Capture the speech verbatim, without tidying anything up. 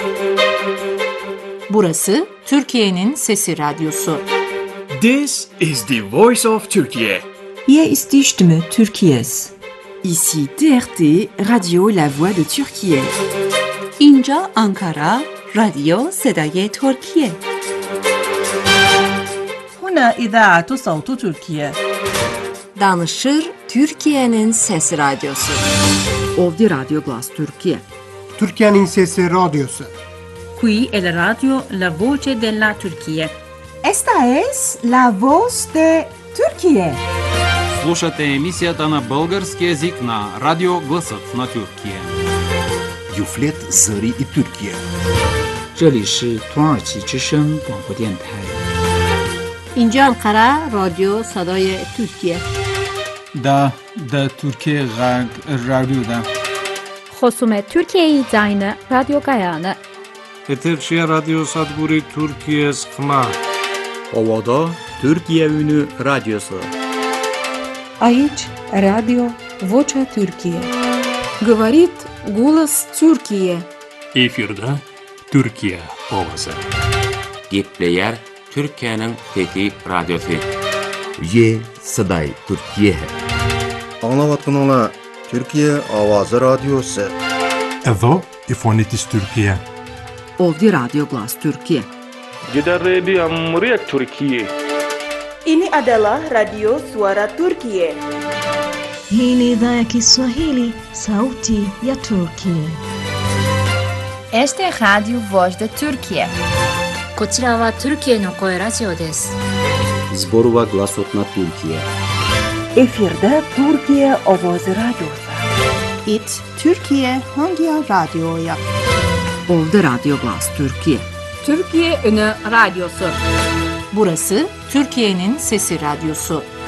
Burası Türkiye'nin Sesi Radyosu. This is the voice of Turkey. Hier ist die Stimme Türkiye's. Ici T R T, Radio La Voix de Türkiye. اینجا آنکارا، رادیو صدای ترکیه. هنا إذاعة صوت تركيا. Danışır Türkiye'nin Sesi Radyosu. Ovdje Radio Glas Türkiye. Türkiye'nin Sesi Radyosu. Qui è la radio La Voce della Turchia. Esta es la voz de Türkiye. Слушате емисията на български език на Радио Гласът на Türkiye. Юфлет Зари и Türkiye. 这里是土耳其之声广播电台。 اینجا انقره رادیو صدای ترکیه. دا دا Türkiye Radyo'da. خصوم Türkiye Zayne Radyo Gayane. Eterşehir Radyo Sadguri Türkiye Skma. Ovada Türkiye Ünü Radyosu. Aici Radio Vocea Türkiye. Говорит голос Türkiye. Efirde Türkiye Ovası. Gepleyer Türkiye'nin Fethi Radyosu. Ye Saday Türkiye. Anlavatkanala Türkiye Avazı Radyosu. Evo İfonitis Türkiye. Ovdje Radio Glas Türkiye. Gider Amriyet Türkiye. Ini adalah Radio Suara Turkiye. Hii ni idhaa ya Kiswahili, Sauti ya Turkiye. Este es Radio Voz de Turkiye. こちらはトルキエの声ラジオです。 Zborova Glasot na Türkiye. Efirde Türkiye Ovoz Radyosu. It Türkiye Hangi Radyo'ya? Ovdje Radio Glas Türkiye. Türkiye Ünü Radyosu. Burası Türkiye'nin Sesi Radyosu.